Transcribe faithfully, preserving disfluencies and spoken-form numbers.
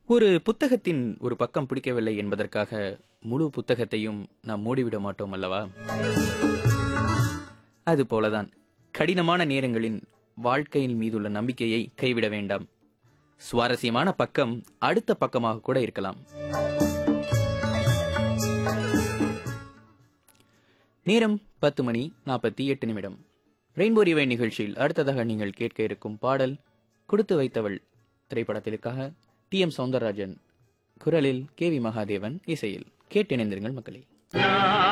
ஒரு புத்தகத்தின் ஒரு பக்கம் பிடிக்கவில்லை என்பதற்காக முழு புத்தகத்தையும் நாம் மூடிவிட மாட்டோம் அல்லவா? அதுபோலதான் கடினமான நேரங்களின் வாழ்க்கையின் மீதுள்ள நம்பிக்கையை கைவிட வேண்டாம். சுவாரஸ்யமான பக்கம் அடுத்த பக்கமாக கூட இருக்கலாம். நேரம் பத்து மணி நாற்பத்தி எட்டு நிமிடம். ரெயின்போ ரிவை நிகழ்ச்சியில் அடுத்ததாக நீங்கள் கேட்க இருக்கும் பாடல் கொடுத்து வைத்தவள் திரைப்படத்திற்காக டி எம் சௌந்தரராஜன் குரலில் கே வி மகாதேவன் இசையில் கேட்டிணைந்திருங்கள் மக்களே.